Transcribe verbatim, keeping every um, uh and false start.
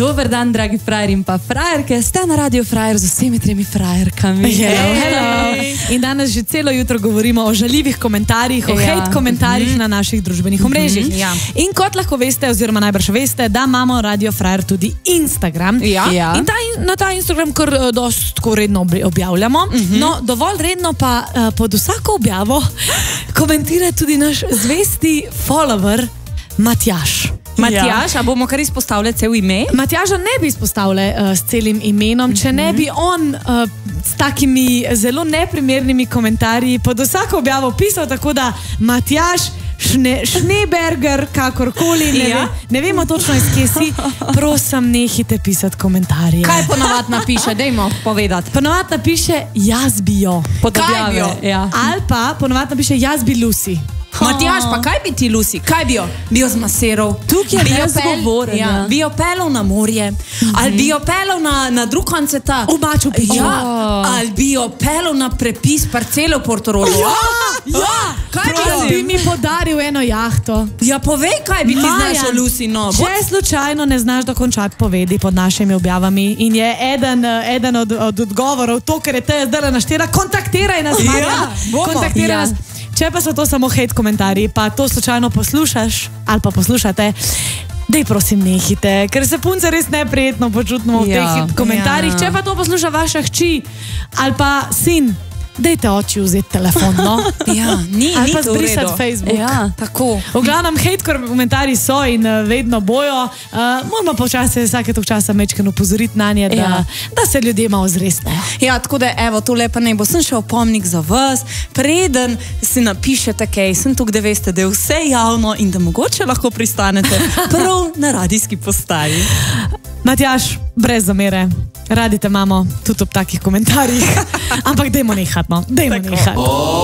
Dober dan, dragi frajer in pa frajerke, ste na Radio Frajer z vsemi tremi frajerkami. Hello, hello. In danes že celo jutro govorimo o žaljivih komentarjih, o ja. hate komentarjih mm -hmm. na naših družbenih omrežjih. Mm -hmm. ja. In kot lahko veste, oziroma najbrž veste, da imamo Radio Frajer tudi Instagram. Ja. Ja. In ta, na ta Instagram kar uh, dosto redno objavljamo. Mm -hmm. No, dovolj redno pa uh, pod vsako objavo komentira tudi naš zvesti follower Matjaž. Matjaž, a bomo kar izpostavljali cel ime? Matjaža ne bi izpostavljali uh, s celim imenom, če ne bi on uh, s takimi zelo neprimernimi komentarji pod vsako objavo pisal, tako da Matjaž Šne, Šneberger, kakorkoli, ne, ja. ve, ne vemo točno iz kje si, prosim, nehite pisati komentarje. Kaj ponavad napiše, dajmo povedati. Ponavad napiše, jaz bi jo. Pod objave. Ja. Ali pa ponavad napiše, jaz bi Lucy. Matjaž, pa kaj bi ti, Lucy? Kaj bi jo? Bi jo zmasiral? Tukaj bi jo zgovoren. Ja. Ja. Bi jo pelal na morje? Mm -hmm. Ali bi jo pelal na, na drug konec sveta? V Machu Picchu. Ja. Ali bi jo pelal na prepis parcele v Portorožu? Ja! Ja! Kaj bi, bi mi podaril eno jahto? Ja, povej, kaj bi ti znašel, Lucy, no. Če Bot... slučajno ne znaš dokončati povedi pod našimi objavami in je eden, eden od, od odgovorov to, ker je te zdaj naštela, kontaktiraj nas, Marjan. Ja, kontaktiraj ja. nas. Če pa so to samo hate komentarji, pa to slučajno poslušaš ali pa poslušate, dej prosim nehite, ker se punce res neprijetno počutimo v ja. teh komentarjih. Ja. Če pa to posluša vaša hči ali pa sin, dejte oči vzeti telefon, no? Ja, ni, ali ni pa zbrisati Facebook. Ja, tako. V glavnem, hate komentarji so in uh, vedno bojo. Uh, moramo počasi vsake tog časa mečken upozoriti na nje, da, ja. da se ljudje malo zresnejo. Ja, tako da, evo, tole pa ne bo. Sem še opomnik za vas. Preden si napišete kaj, sem tukaj, da veste, da je vse javno in da mogoče lahko pristanete prav na radijski postaji. Matjaž, brez zamere. Radi te imamo tudi ob takih komentarjih. Ampak dajmo nehat, no. Dajmo nehat.